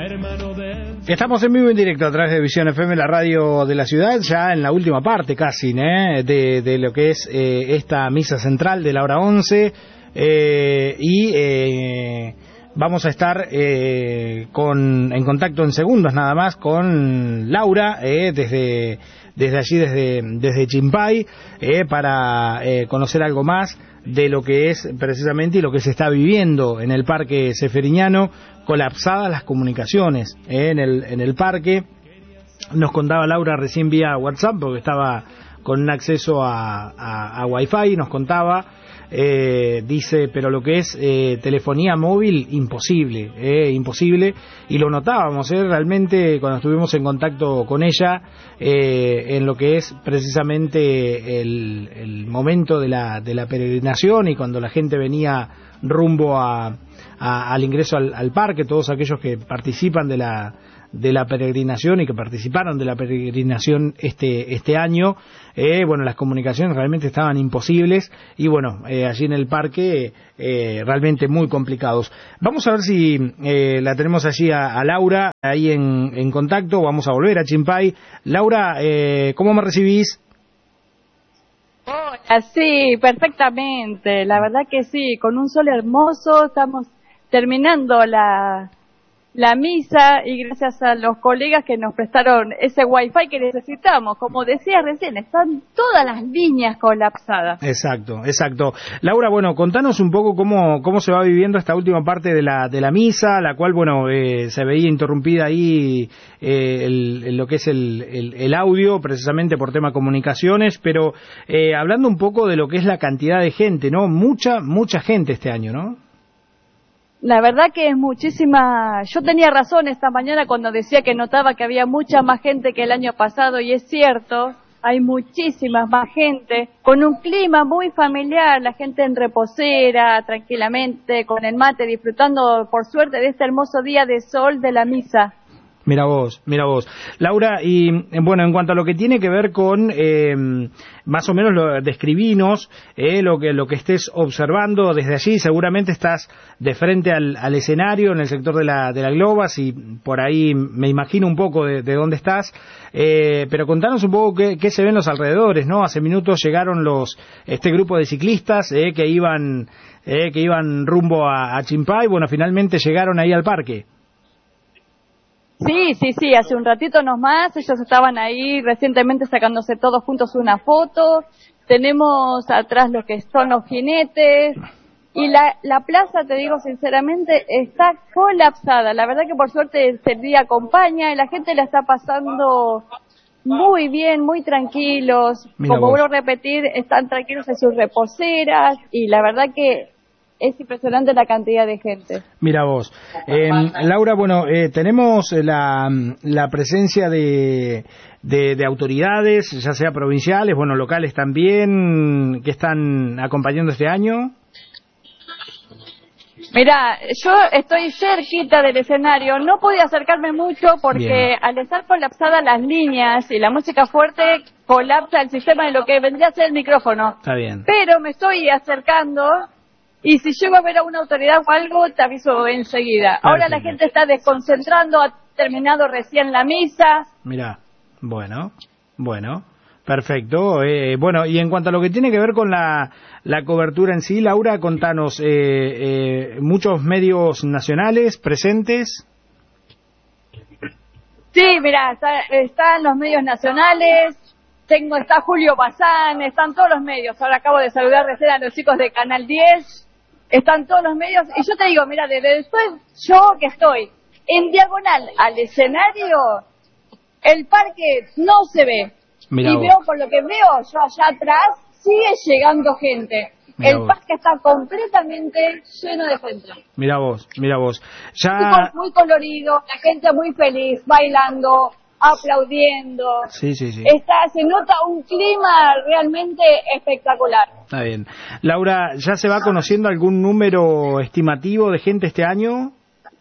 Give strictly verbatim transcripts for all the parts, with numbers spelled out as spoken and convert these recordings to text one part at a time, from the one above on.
Estamos en vivo en directo a través de Visión F M, la radio de la ciudad, ya en la última parte casi, ¿eh? de, de lo que es eh, esta misa central de la hora once, eh, y eh, vamos a estar eh, con, en contacto en segundos nada más con Laura, eh, desde, desde allí, desde, desde Chimpay, eh, para eh, conocer algo más de lo que es precisamente y lo que se está viviendo en el Parque Seferiñano, colapsadas las comunicaciones eh, en el en el parque. Nos contaba Laura recién vía WhatsApp, porque estaba con un acceso a, a, a Wi-Fi, nos contaba, eh, dice, pero lo que es eh, telefonía móvil, imposible, eh, imposible, y lo notábamos eh, realmente cuando estuvimos en contacto con ella, eh, en lo que es precisamente el, el momento de la, de la peregrinación, y cuando la gente venía rumbo a, a, al ingreso al, al parque, todos aquellos que participan de la de la peregrinación y que participaron de la peregrinación este este año, eh, bueno, las comunicaciones realmente estaban imposibles, y bueno, eh, allí en el parque eh, realmente muy complicados. Vamos a ver si eh, la tenemos allí a, a Laura, ahí en, en contacto. Vamos a volver a Chimpay. Laura, eh, ¿cómo me recibís? Hola, sí, perfectamente, la verdad que sí, con un sol hermoso, estamos terminando la... la misa, y gracias a los colegas que nos prestaron ese wifi que necesitamos. Como decía recién, están todas las líneas colapsadas. Exacto, exacto. Laura, bueno, contanos un poco cómo cómo se va viviendo esta última parte de la de la misa, la cual, bueno, eh, se veía interrumpida ahí eh, el, el, lo que es el, el, el audio, precisamente por tema comunicaciones, pero eh, hablando un poco de lo que es la cantidad de gente, ¿no? Mucha, mucha gente este año, ¿no? La verdad que es muchísima. Yo tenía razón esta mañana cuando decía que notaba que había mucha más gente que el año pasado, y es cierto, hay muchísima más gente, con un clima muy familiar, la gente en reposera, tranquilamente, con el mate, disfrutando, por suerte, de este hermoso día de sol de la misa. Mira vos, mira vos. Laura, y bueno, en cuanto a lo que tiene que ver con, eh, más o menos, lo, describinos eh, lo que lo que estés observando desde allí. Seguramente estás de frente al, al escenario, en el sector de la de la Globas, y por ahí me imagino un poco de, de dónde estás, eh, pero contanos un poco qué, qué se ve en los alrededores, ¿no? Hace minutos llegaron los este grupo de ciclistas eh, que iban eh, que iban rumbo a, a Chimpay. Bueno, finalmente llegaron ahí al parque. Sí, sí, sí, hace un ratito nomás, ellos estaban ahí recientemente sacándose todos juntos una foto. Tenemos atrás lo que son los jinetes, y la, la plaza, te digo sinceramente, está colapsada. La verdad que por suerte este día acompaña y la gente la está pasando muy bien, muy tranquilos. Mira Como vos. vuelvo a repetir, están tranquilos en sus reposeras, y la verdad que es impresionante la cantidad de gente. Mira vos. Eh, Laura, bueno, eh, tenemos la, la presencia de, de, de autoridades, ya sea provinciales, bueno, locales también, que están acompañando este año. Mira, yo estoy cerquita del escenario, no pude acercarme mucho porque Bien. Al estar colapsadas las líneas y la música fuerte, colapsa el sistema de lo que vendría a ser el micrófono. Está bien. Pero me estoy acercando, y si llego a ver a una autoridad o algo, te aviso enseguida. Ahora la gente está desconcentrando, ha terminado recién la misa. Mira, bueno, bueno, perfecto. Eh, bueno, y en cuanto a lo que tiene que ver con la, la cobertura en sí, Laura, contanos, eh, eh, muchos medios nacionales presentes. Sí, mira, está, están los medios nacionales. Tengo, está Julio Bazán, están todos los medios. Ahora acabo de saludar recién a los chicos de Canal diez. Están todos los medios. Y yo te digo, mira, desde después, yo que estoy en diagonal al escenario, el parque no se ve. Mirá y vos. veo, por lo que veo, yo allá atrás, sigue llegando gente. Mirá el vos. parque está completamente lleno de gente. Mira vos, mira vos. Ya. Chicos muy colorido, la gente muy feliz, bailando, aplaudiendo. Sí, sí, sí. Está, se nota un clima realmente espectacular. Está bien. Laura, ¿ya se va conociendo algún número estimativo de gente este año?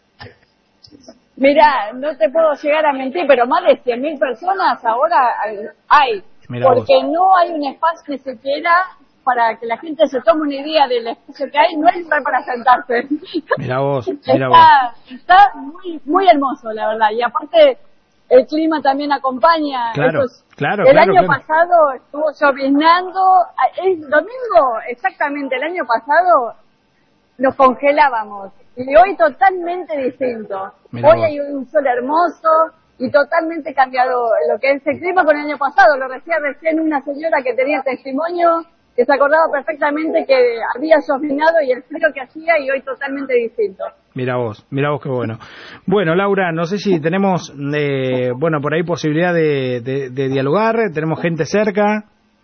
Mirá, no te puedo llegar a mentir, pero más de cien mil personas ahora hay. Mirá porque vos. no hay un espacio ni siquiera para que la gente se tome una idea del espacio que hay, no es lugar para sentarse. Mira vos, mira vos. Está, está muy, muy hermoso, la verdad. Y aparte, el clima también acompaña. Claro, Estos, claro, El claro, año claro. pasado estuvo lloviznando. El domingo, exactamente, el año pasado, nos congelábamos. Y hoy totalmente distinto. Mirá Hoy vos. hay un sol hermoso y totalmente cambiado lo que es el clima con el año pasado. Lo decía recién una señora que tenía testimonio, que se acordaba perfectamente que había llovinado y el frío que hacía, y hoy totalmente distinto. Mira vos, mira vos qué bueno. Bueno, Laura, no sé si tenemos, eh, bueno, por ahí posibilidad de, de, de dialogar, tenemos gente cerca.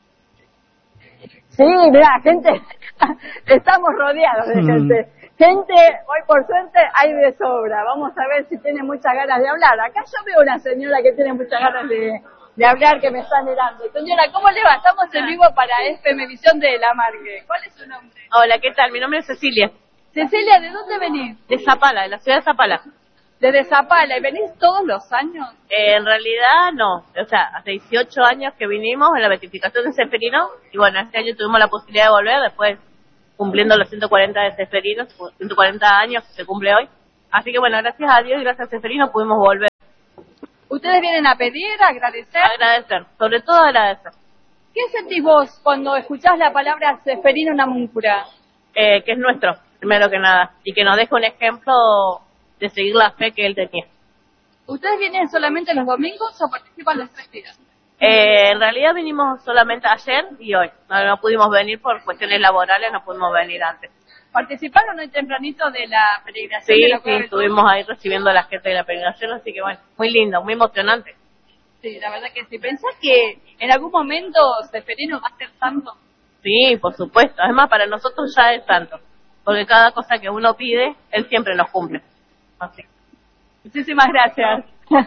Sí, mira, gente, estamos rodeados de Mm. gente. Gente, hoy por suerte hay de sobra. Vamos a ver si tiene muchas ganas de hablar. Acá yo veo una señora que tiene muchas ganas de, de hablar, que me está mirando. Señora, ¿cómo le va? Estamos en vivo para F M Visión de La Marque. ¿Cuál es su nombre? Hola, ¿qué tal? Mi nombre es Cecilia, Cecilia, ¿de dónde venís? de Zapala, de la ciudad de Zapala. Desde Zapala. ¿Y venís todos los años? Eh, en realidad no, o sea, hace dieciocho años que vinimos en la beatificación de Ceferino, y bueno, este año tuvimos la posibilidad de volver, después cumpliendo los ciento cuarenta de Ceferino, ciento cuarenta años se cumple hoy. Así que bueno, gracias a Dios y gracias a Ceferino pudimos volver. ¿Ustedes vienen a pedir, a agradecer? Agradecer, sobre todo agradecer. ¿Qué sentís vos cuando escuchás la palabra Ceferino Namuncura? Eh, que es nuestro, primero que nada, y que nos deja un ejemplo de seguir la fe que él tenía. ¿Ustedes vienen solamente los domingos o participan los tres días? Eh, en realidad vinimos solamente ayer y hoy. No, no pudimos venir por cuestiones laborales, no pudimos venir antes. ¿Participaron hoy tempranito de la peregrinación? Sí, de la sí, Cueva del estuvimos ahí recibiendo a la gente de la peregrinación, así que bueno, muy lindo, muy emocionante. Sur? Sí, la verdad que sí. ¿Pensás que en algún momento Ceferino va a ser santo? Sí, por supuesto. Además, para nosotros ya es santo, porque cada cosa que uno pide, él siempre nos cumple. Así. Muchísimas gracias.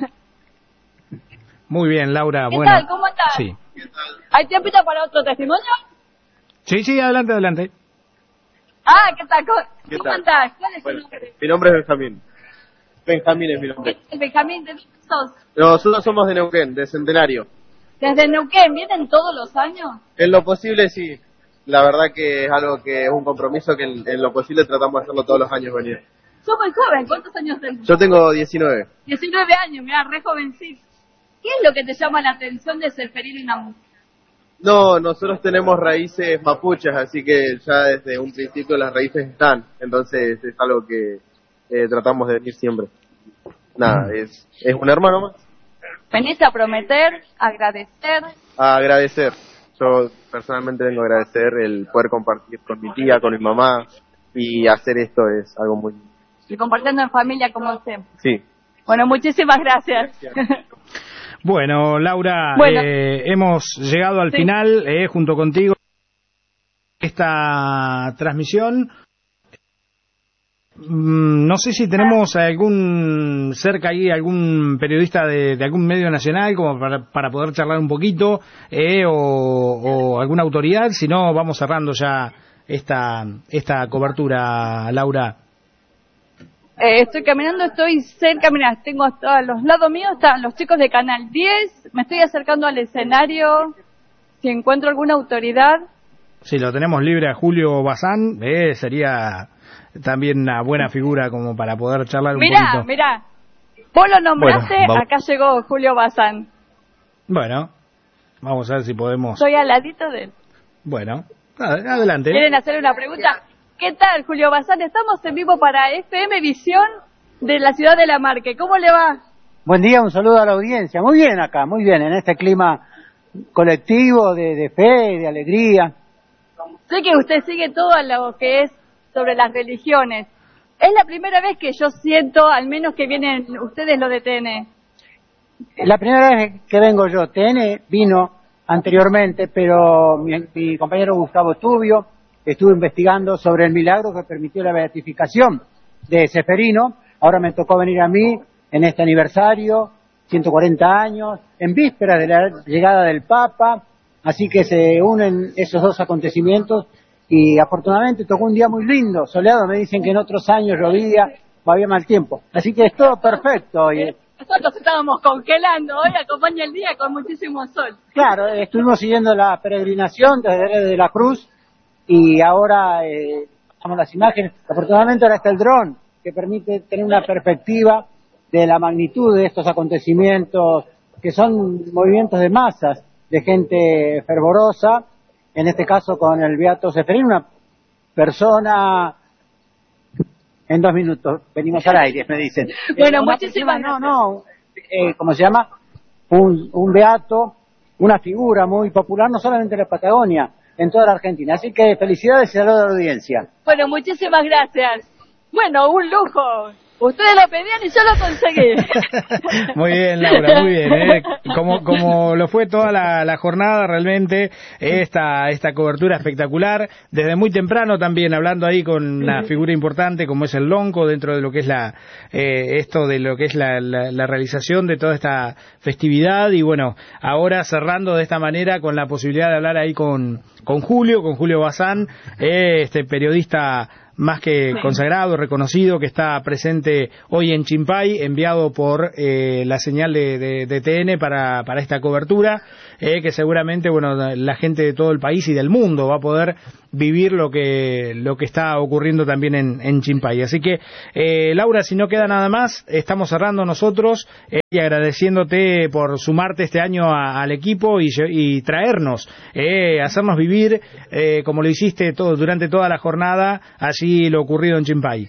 Muy bien, Laura. ¿Qué Bueno, tal? ¿Cómo estás? sí. ¿Hay tiempito para otro testimonio? Sí, sí, adelante, adelante. Ah, ¿qué tal? ¿Cómo, ¿Qué ¿cómo tal? estás? ¿Cuál es Bueno, tu nombre? mi nombre es Benjamín. Benjamín es mi nombre. Benjamín, ¿de dónde sos? Nosotros somos de Neuquén, de Centenario. ¿Desde Neuquén? ¿Vienen todos los años? En lo posible, sí. La verdad que es algo que es un compromiso que en, en lo posible tratamos de hacerlo todos los años venir. Sos muy joven. ¿Cuántos años tenés? Yo tengo diecinueve. diecinueve años, mirá, re jovencito. ¿Qué es lo que te llama la atención de Ceferino y Namuncura? No, nosotros tenemos raíces mapuches, así que ya desde un principio las raíces están. Entonces es algo que eh, tratamos de venir siempre. Nada, es, es un hermano más. Venís a prometer, a agradecer. A agradecer. Yo personalmente vengo a agradecer el poder compartir con mi tía, con mi mamá, y hacer esto es algo muy... Y compartiendo en familia como siempre. Sí. Bueno, muchísimas gracias. Bueno, Laura, Bueno. eh, hemos llegado al Sí. final, eh, junto contigo, esta transmisión. Mm, No sé si tenemos algún cerca ahí, algún periodista de, de algún medio nacional como para, para poder charlar un poquito, eh, o, o alguna autoridad. Si no, vamos cerrando ya esta, esta cobertura, Laura. Eh, estoy caminando, estoy cerca, mirá, tengo hasta a los lados míos, están los chicos de Canal diez, me estoy acercando al escenario, si encuentro alguna autoridad. Si lo tenemos libre a Julio Bazán, eh, sería también una buena figura como para poder charlar un Mirá, poquito. mirá, vos lo nombraste, Bueno, vamos. acá llegó Julio Bazán. Bueno, vamos a ver si podemos. Estoy al ladito de él. Bueno, ad- adelante. ¿Quieren hacer una pregunta? ¿Qué tal, Julio Bazán? Estamos en vivo para F M Visión de la ciudad de La Marque. ¿Cómo le va? Buen día, un saludo a la audiencia. Muy bien acá, muy bien, en este clima colectivo de, de fe, de alegría. Sé que usted sigue todo lo que es sobre las religiones. Es la primera vez que yo siento, al menos que vienen ustedes los de T N. La primera vez que vengo yo, T N vino anteriormente, pero mi, mi compañero Gustavo Tubio estuvo investigando sobre el milagro que permitió la beatificación de Ceferino. Ahora me tocó venir a mí en este aniversario, ciento cuarenta años, en víspera de la llegada del Papa, así que se unen esos dos acontecimientos y afortunadamente tocó un día muy lindo, soleado. Me dicen que en otros años llovía, había mal tiempo, así que es todo perfecto. Y, Nosotros estábamos congelando, hoy acompaña el día con muchísimo sol. claro, estuvimos siguiendo la peregrinación desde de la Cruz y ahora eh, vamos las imágenes. Afortunadamente ahora está el dron, que permite tener una perspectiva de la magnitud de estos acontecimientos, que son movimientos de masas, de gente fervorosa, en este caso con el Beato Ceferino, una persona... En dos minutos, venimos al aire, me dicen. Bueno, eh, muchísimas persona, No, no, eh, ¿cómo se llama? Un, un beato, una figura muy popular, no solamente en la Patagonia, en toda la Argentina. Así que felicidades y saludos a la audiencia. Bueno, muchísimas gracias. Bueno, un lujo. Ustedes lo pedían y yo lo conseguí. Muy bien, Laura, muy bien. ¿eh? Como, como lo fue toda la, la jornada, realmente, esta, esta cobertura espectacular. Desde muy temprano también, hablando ahí con una figura importante como es el Lonco, dentro de lo que es la eh, esto de lo que es la, la, la realización de toda esta festividad. Y bueno, ahora cerrando de esta manera con la posibilidad de hablar ahí con, con Julio, con Julio Bazán, eh, este periodista más que consagrado, reconocido, que está presente hoy en Chimpay, enviado por eh, la señal de, de, de T N para, para esta cobertura, eh, que seguramente bueno la gente de todo el país y del mundo va a poder vivir lo que lo que está ocurriendo también en, en Chimpay. Así que, eh, Laura, si no queda nada más, estamos cerrando nosotros eh, y agradeciéndote por sumarte este año a, al equipo y, y traernos, eh, hacernos vivir, eh, como lo hiciste todo durante toda la jornada, allí lo ocurrido en Chimpay.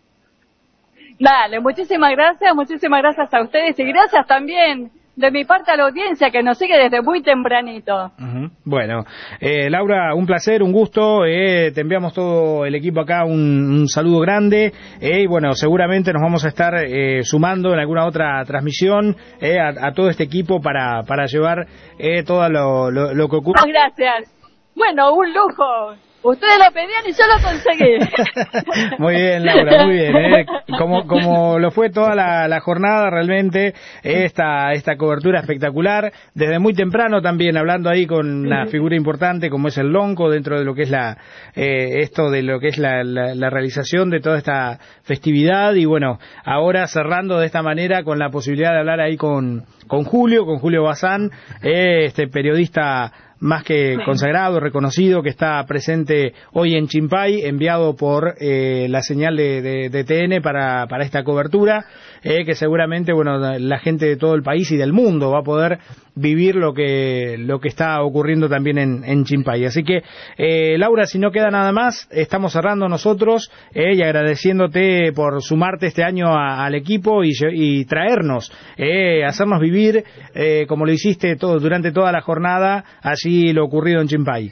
Dale, muchísimas gracias, muchísimas gracias a ustedes y gracias también de mi parte a la audiencia que nos sigue desde muy tempranito. Uh-huh. Bueno, eh, Laura, un placer, un gusto, eh, te enviamos todo el equipo acá un, un saludo grande, eh, y bueno, seguramente nos vamos a estar eh, sumando en alguna otra transmisión eh, a, a todo este equipo para, para llevar eh, todo lo, lo, lo que ocurre. Muchas gracias. Bueno, un lujo. Ustedes lo pedían y yo lo conseguí. Muy bien, Laura, muy bien. ¿eh? Como, como lo fue toda la, la jornada, realmente, esta, esta cobertura espectacular. Desde muy temprano también, hablando ahí con una figura importante como es el Lonco, dentro de lo que es la eh, esto de lo que es la, la, la realización de toda esta festividad. Y bueno, ahora cerrando de esta manera con la posibilidad de hablar ahí con, con Julio, con Julio Bazán, eh, este periodista más que consagrado, reconocido, que está presente hoy en Chimpay, enviado por eh, la señal de, de, de T N para, para esta cobertura, eh, que seguramente bueno la gente de todo el país y del mundo va a poder vivir lo que lo que está ocurriendo también en, en Chimpay. Así que, eh, Laura, si no queda nada más, estamos cerrando nosotros eh, y agradeciéndote por sumarte este año a, al equipo y, y traernos, eh, hacernos vivir, eh, como lo hiciste todo durante toda la jornada, allí lo ocurrido en Chimpay.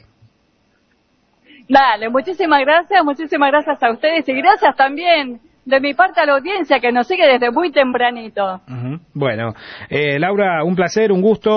Dale, muchísimas gracias, muchísimas gracias a ustedes y gracias también de mi parte a la audiencia que nos sigue desde muy tempranito. Uh-huh. Bueno, eh, Laura, un placer, un gusto.